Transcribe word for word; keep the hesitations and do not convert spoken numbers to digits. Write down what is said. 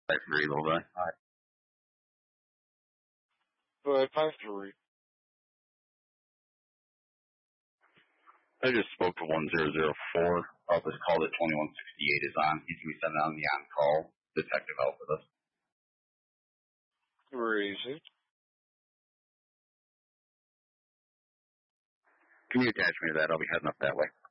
five three, little guy. Alright. Five five three. I just spoke to one zero zero four. Office called at twenty-one sixty-eight is on. He's going to be sending on the on-call detective out with us. Where is it? Can you attach me to that? I'll be heading up that way.